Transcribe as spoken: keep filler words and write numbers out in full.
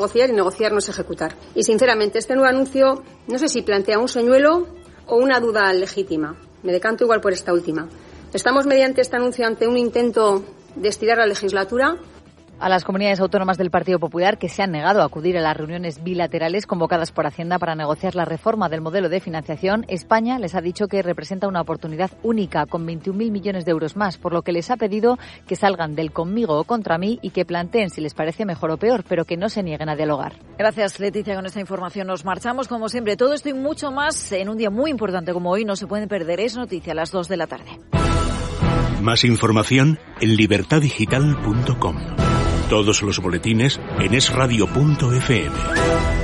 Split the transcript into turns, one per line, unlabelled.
Negociar y negociar no es ejecutar. Y sinceramente, este nuevo anuncio no sé si plantea un señuelo o una duda legítima. Me decanto igual por esta última. ¿Estamos mediante este anuncio ante un intento de estirar la legislatura?
A las comunidades autónomas del Partido Popular que se han negado a acudir a las reuniones bilaterales convocadas por Hacienda para negociar la reforma del modelo de financiación, España les ha dicho que representa una oportunidad única con veintiún mil millones de euros más, por lo que les ha pedido que salgan del conmigo o contra mí y que planteen si les parece mejor o peor, pero que no se nieguen a dialogar.
Gracias, Leticia. Con esta información nos marchamos, como siempre. Todo esto y mucho más en un día muy importante como hoy. No se pueden perder. Es noticia a las dos de la tarde.
Más información en libertad digital punto com. Todos los boletines en es radio punto efe eme.